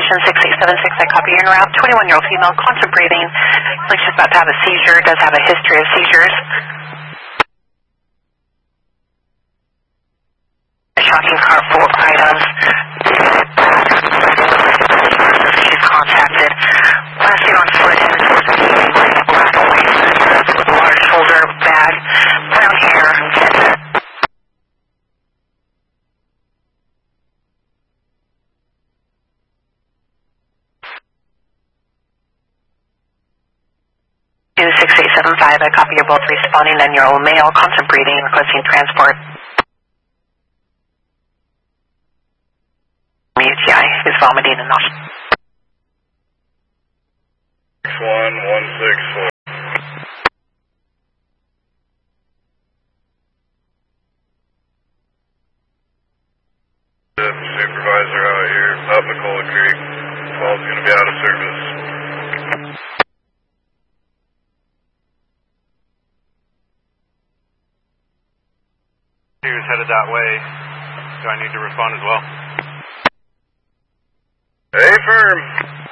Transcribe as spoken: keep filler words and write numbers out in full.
Station six eight seven six, I copy you en route. twenty-one-year-old female, constant breathing. Like she's about to have a seizure, does have a history of seizures. Shocking car full of items. She's contacted. Last seen on foot and towards the black waist dress with a large shoulder bag, brown hair. six eight seven five, I copy you both responding, then your old male, constant breathing, requesting transport. U T I is vomiting and nauseous. six one one six four. Supervisor out here, up McCullough Creek. twelve's going to be out of service. He was headed that way. Do I need to respond as well? Hey, firm.